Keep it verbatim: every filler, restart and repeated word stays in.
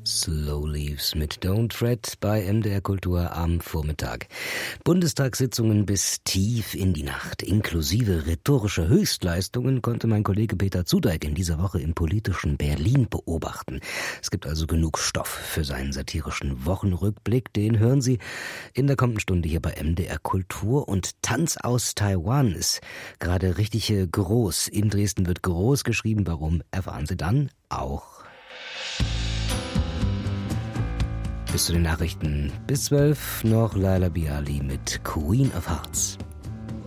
Slow Leaves mit Don't Fret bei M D R Kultur am Vormittag. Bundestagssitzungen bis tief in die Nacht. Inklusive rhetorischer Höchstleistungen konnte mein Kollege Peter Zudeik in dieser Woche im politischen Berlin beobachten. Es gibt also genug Stoff für seinen satirischen Wochenrückblick. Den hören Sie in der kommenden Stunde hier bei M D R Kultur. Und Tanz aus Taiwan ist gerade richtig groß. In Dresden wird groß geschrieben. Warum, erfahren Sie dann auch. Bis zu den Nachrichten bis zwölf noch Laila Bialy mit Queen of Hearts.